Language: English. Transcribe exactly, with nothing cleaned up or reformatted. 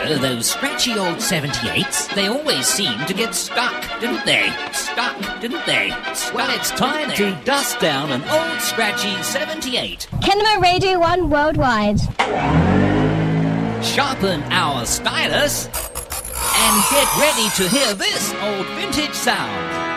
know, those scratchy old seventy-eights, they always seem to get stuck, didn't they? Stuck, didn't they? Well, it's time to dust down an old scratchy seventy-eight. Kinema Radio one worldwide. Sharpen our stylus and get ready to hear this old vintage sound.